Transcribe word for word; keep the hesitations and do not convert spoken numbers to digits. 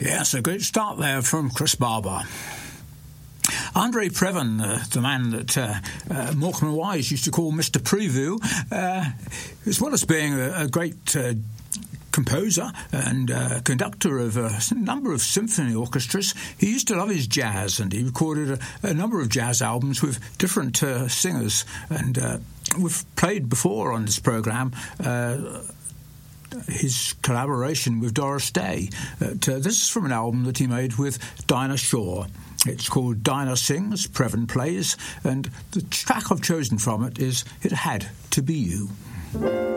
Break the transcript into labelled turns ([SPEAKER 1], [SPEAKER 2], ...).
[SPEAKER 1] Yes, a great start there from Chris Barber. Andre Previn, uh, the man that uh, uh, Morecambe and Wise used to call Mister Preview, uh, as well as being a, a great uh, composer and uh, conductor of a number of symphony orchestras, he used to love his jazz, and he recorded a, a number of jazz albums with different uh, singers. And uh, we've played before on this programme uh, his collaboration with Doris Day. Uh, this is from an album that he made with Dinah Shaw. It's called Dinah Sings, Previn Plays, and the track I've chosen from it is It Had to Be You.